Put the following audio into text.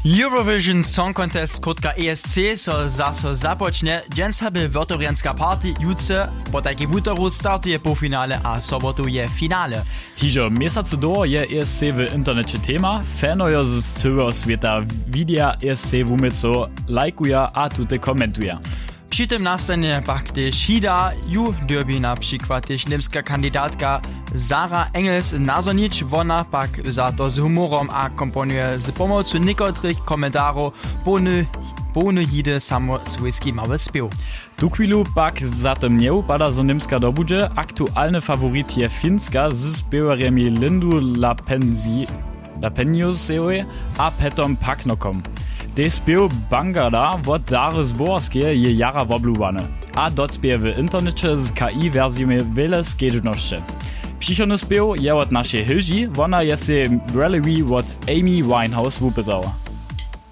Eurovision Song Contest kotka ESC so zaso započne, dźensa by Wörterianska party jutce, po takiej wutoru startuje półfinale a sobotu je finale. Hižo mjesace do je ESC w internecie tema, fanojo z całego świata widia ESC wumico, lajkuja a tute komentuja. Przy tym nastanie pak też hida, ju derby na przykład też niemska kandydatka Sarah Engels nazornić, wona pak za to z humorem a komponuje z pomocą niektórych komentarzy pełny hide samo swojski mały śpiew. Tu chwilu pak zatem nie upada, zo niemska dobudże, aktualny faworit je finska z śpiewaremi Lindu Lapenius a Petom Paknokom. Te spiew Bangada wot Dary Zborskie je jara wobluwane, a docpiew w internecie z KI wersjami wiele skedźności. Przychodny spiew je od naszej Hilži, wona je se Reliwi od Amy Winehouse wupytała.